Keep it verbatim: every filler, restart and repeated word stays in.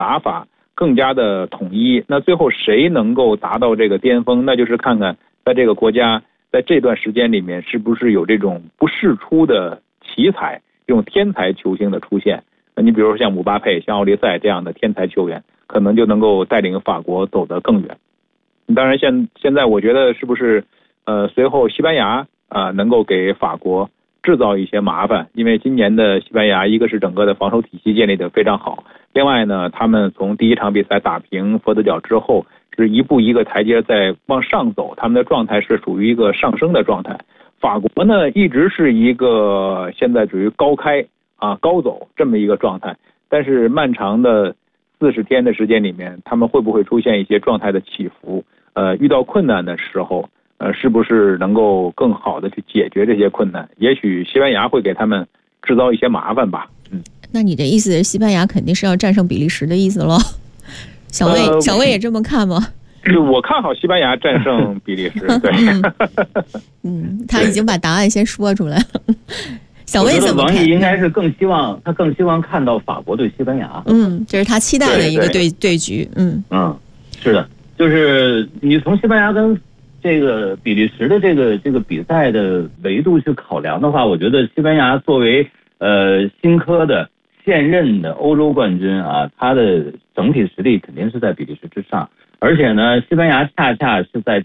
打法更加的统一。那最后谁能够达到这个巅峰，那就是看看在这个国家在这段时间里面是不是有这种不世出的奇才，这种天才球星的出现。那你比如说像姆巴佩、像奥利塞这样的天才球员，可能就能够带领法国走得更远。当然现现在我觉得是不是呃随后西班牙啊、呃、能够给法国制造一些麻烦，因为今年的西班牙一个是整个的防守体系建立得非常好，另外呢他们从第一场比赛打平佛得角之后是一步一个台阶在往上走，他们的状态是属于一个上升的状态。法国呢一直是一个现在属于高开啊高走这么一个状态，但是漫长的四十天的时间里面，他们会不会出现一些状态的起伏？呃，遇到困难的时候，呃，是不是能够更好的去解决这些困难？也许西班牙会给他们制造一些麻烦吧。嗯， 那你的意思是西班牙肯定是要战胜比利时的意思喽？小魏，呃、小魏也这么看吗？ 我看好西班牙战胜比利时。对， 嗯，他已经把答案先说出来了。小魏怎么看？ 王毅应该是更希望他更希望看到法国对西班牙。 嗯，这是他期待的一个对 对, 对局。嗯嗯，是的，就是你从西班牙跟这个比利时的这个这个比赛的维度去考量的话，我觉得西班牙作为呃新科的现任的欧洲冠军啊，他的整体实力肯定是在比利时之上，而且呢，西班牙恰恰是在